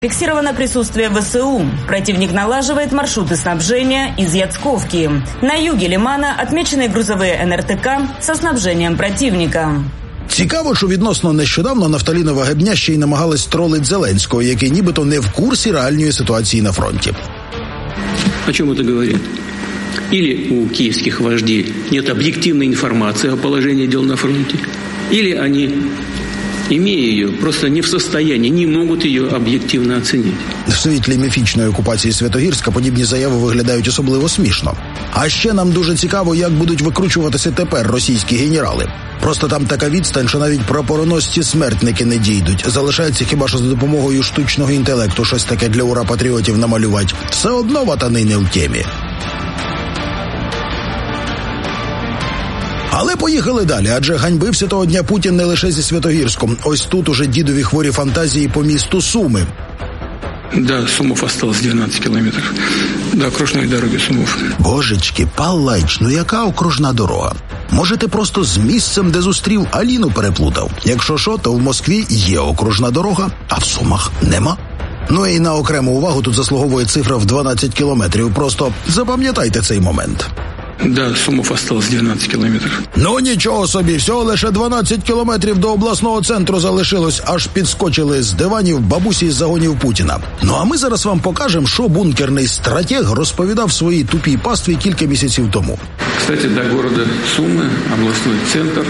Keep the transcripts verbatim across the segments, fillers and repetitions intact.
Фиксировано присутствие ВСУ. Противник налаживает маршруты снабжения из Яцковки. На юге Лимана отмечены грузовые эн эр те ка со снабжением противника. Цікаво, що відносно нещодавно Нафталінова Гебня ще й намагалась тролить Зеленського, який нібито не в курсі реальної ситуації на фронті. О чому це говорить? Или у киевских вождей нет объективной информации о положении дел на фронте, или они, имея ее, просто не в состоянии, не могут ее объективно оценить. В світлі міфічної окупації Святогірська подібні заяви виглядають особливо смішно. А ще нам дуже цікаво, як будуть викручуватися тепер російські генерали. Просто там така відстань, що навіть прапороносці смертники не дійдуть. Залишається хіба що за допомогою штучного інтелекту щось таке для ура-патріотів намалювати. Все одно ватани не в темі. Але поїхали далі, адже ганьбився того дня Путін не лише зі Святогірськом. Ось тут уже дідові хворі фантазії по місту Суми. До Сумов осталось дванадцять кілометрів. До окружної дороги Сумов. Божечки, Паллайч, ну яка окружна дорога? Може, ти просто з місцем, де зустрів Аліну, переплутав? Якщо що, то в Москві є окружна дорога, а в Сумах нема. Ну і на окрему увагу тут заслуговує цифра в дванадцять кілометрів. Просто запам'ятайте цей момент. До Сумов осталось дванадцять кілометрів. Ну нічого собі, всього лише дванадцять кілометрів до обласного центру залишилось, аж підскочили з диванів бабусі із загонів Путіна. Ну а ми зараз вам покажемо, що бункерний стратег розповідав своїй тупій пастві кілька місяців тому. Кстати, до города Сумы, областной центр,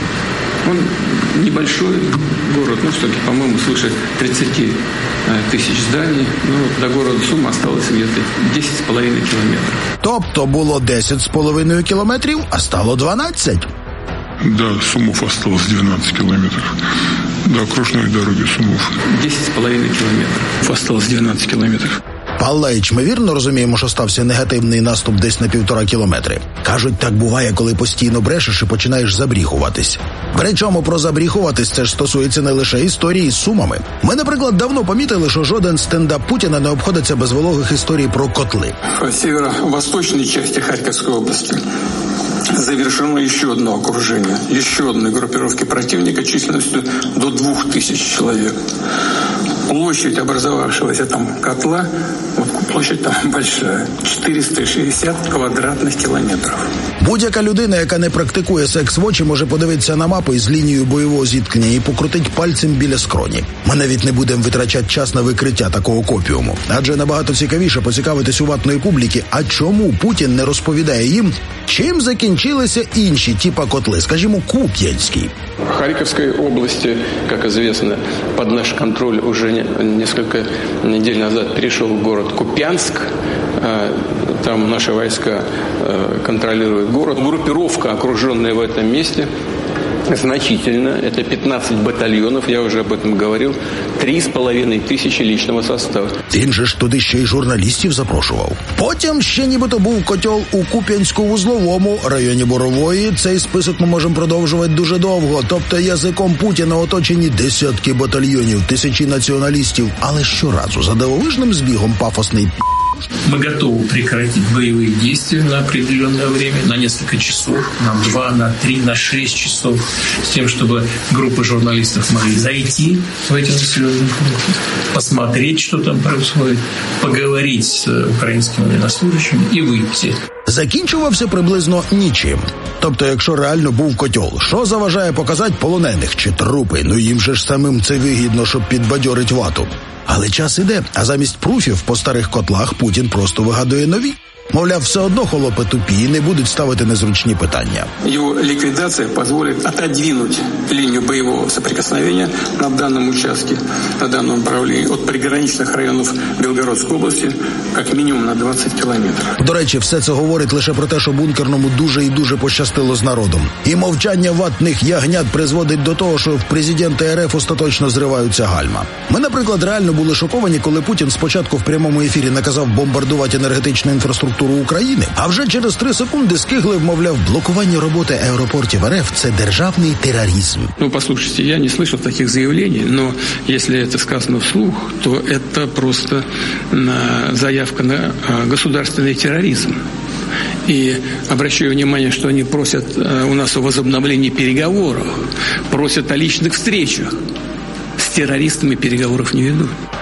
он небольшой город, ну что-то, по-моему, свыше тридцать тысяч зданий. Ну, до города Сума осталось где-то десять с половиной километров. Тобто було десять з половиною кілометрів, а стало дванадцять? До Сумов осталось двенадцать километров. До окружной дороги Сумов. десять с половиной километров. Осталось двенадцать километров. Паллайч, ми вірно розуміємо, що стався негативний наступ десь на півтора кілометри. Кажуть, так буває, коли постійно брешеш і починаєш забріхуватись. Причому про забріхуватись це ж стосується не лише історії з Сумами. Ми, наприклад, давно помітили, що жоден стендап Путіна не обходиться без вологих історій про котли. В северо-восточной части Харьковской области завершено еще одно окружение, еще одной группировки противника численностью до двух тысяч человек. Площадь образовавшегося там котла, вот площадь там большая, чотириста шістдесят квадратних кілометрів. Будь-яка людина, яка не практикує секс в очі, може подивитися на мапу із лінією бойового зіткнення і покрутить пальцем біля скроні. Ми навіть не будемо витрачати час на викриття такого копіуму. Адже набагато цікавіше поцікавитись у ватної публіки, а чому Путін не розповідає їм, чим закінчилися інші типа котли, скажімо, Куп'янський. В Харьковской области, как известно, под наш контроль уже несколько недель назад перешел город Купянск. Там наши войска контролируют город. Группировка, окруженная в этом месте, значительно. Это пятнадцать батальонов, я уже об этом говорил. Три з половиною тисячі личного состава. Він же ж туди ще й журналістів запрошував. Потім ще нібито був котел у Куп'янську-Вузловому районі Борової. Цей список ми можемо продовжувати дуже довго. Тобто язиком Путіна оточені десятки батальйонів, тисячі націоналістів. Але щоразу за дивовижним збігом пафосний п***. Мы готовы прекратить боевые действия на определенное время, на несколько часов, на два, на три, на шесть часов, с тем, чтобы группы журналистов могли зайти в эти населенные пункты, посмотреть, что там происходит, поговорить с украинскими военнослужащими и выйти. Закінчувався приблизно нічим. Тобто, якщо реально був котел, що заважає показати полонених чи трупи? Ну їм же ж самим це вигідно, щоб підбадьорить вату. Але час іде, а замість пруфів по старих котлах Путін просто вигадує нові. Мовляв, все одно холопи тупі і не будуть ставити незручні питання. Його ліквідація дозволить отодвинуть лінію бойового соприкосновення на даному участку, на даному направленні від приграничних районів Білгородської області, як мінімум на двадцять кілометрів. До речі, все це говорить лише про те, що бункерному дуже і дуже пощастило з народом. І мовчання ватних ягнят призводить до того, що в президента ер еф остаточно зриваються гальма. Ми, наприклад, реально були шоковані, коли Путін спочатку в прямому ефірі наказав бомбардувати енергетичну інфраструктуру України, а вже через три секунди скиглив, мовляв, блокування роботи аеропортів ер еф – це державний терроризм. Ну, послушайте, я не слышал таких заявлений, но если это сказано вслух, то это просто заявка на государственный терроризм. И обращаю внимание, что они просят у нас о возобновлении переговоров, просят о личных встречах. С террористами переговоров не ведут.